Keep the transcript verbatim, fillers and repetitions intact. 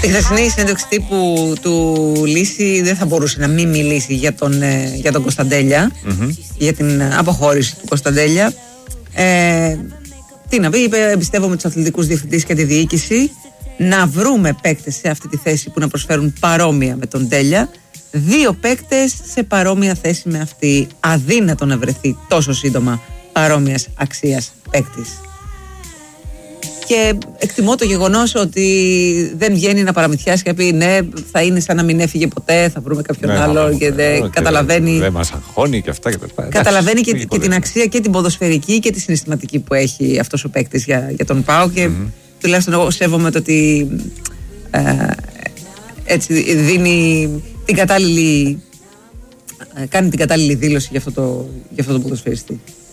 Στη χθεσινή συνέντευξη τύπου του Λύση δεν θα μπορούσε να μην μιλήσει για τον, για τον Κωνσταντέλια, mm-hmm. για την αποχώρηση του Κωνσταντέλια. Ε, τι να πει, είπε, εμπιστεύομαι τους αθλητικούς διευθυντές και τη διοίκηση να βρούμε παίκτες σε αυτή τη θέση που να προσφέρουν παρόμοια με τον Τέλια. Δύο παίκτες σε παρόμοια θέση με αυτή. Αδύνατο να βρεθεί τόσο σύντομα παρόμοιας αξίας παίκτης. Και εκτιμώ το γεγονός ότι δεν βγαίνει να παραμυθιάσει και να πει ναι, θα είναι σαν να μην έφυγε ποτέ, θα βρούμε κάποιον ναι, άλλο ναι, και δεν ναι, καταλαβαίνει. Δεν μας αγχώνει και αυτά και τα λοιπά. Καταλαβαίνει και, και την αξία και την ποδοσφαιρική και τη συναισθηματική που έχει αυτός ο παίκτης για, για τον ΠΑΟΚ και mm-hmm. τουλάχιστον εγώ σέβομαι το ότι ε, έτσι δίνει την κατάλληλη, ε, κάνει την κατάλληλη δήλωση για αυτό το, για αυτό το ποδοσφαιριστή.